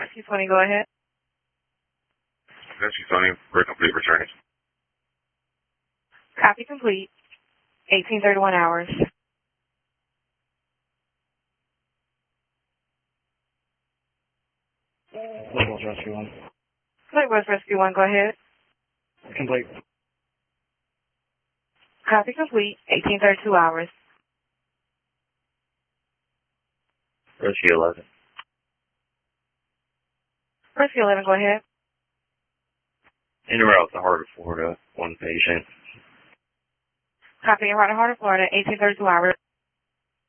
Rescue 20, go ahead. Rescue 20, we're complete returning. Copy complete. 1831 hours. Lake Rescue 1. Lake West Rescue 1, go ahead. Complete. Copy complete. 1832 hours. Rescue 11. Rescue 11, go ahead. En route to Heart of Florida, one patient. Copy en route to Heart of Florida, 1832 hours.